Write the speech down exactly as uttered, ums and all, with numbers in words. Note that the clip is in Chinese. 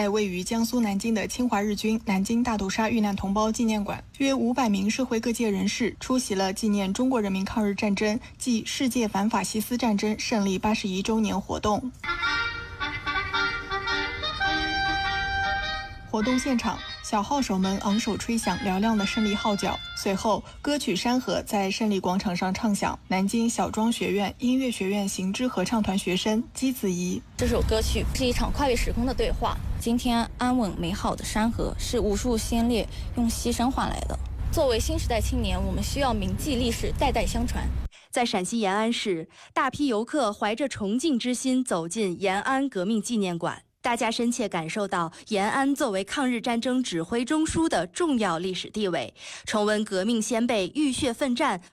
在位于江苏南京的侵华日军南京大屠杀遇难同胞纪念馆，约五百名社会各界人士出席了纪念中国人民抗日战争暨世界反法西斯战争胜利八十一周年活动。活动现场，小号手们昂首吹响嘹亮的胜利号角，随后歌曲《山河》在胜利广场上唱响。南京小庄学院音乐学院行知合唱团学生姬子怡： 这首歌曲是一场跨越时空的对话。今天安稳美好的山河是无数先烈用牺牲换来的。作为新时代青年，我们需要铭记历史，代代相传。 在陕西延安市，大批游客怀着崇敬之心走进延安革命纪念馆。大家深切感受到延安作为抗日战争指挥中枢的重要历史地位，重温革命先辈浴血奋战、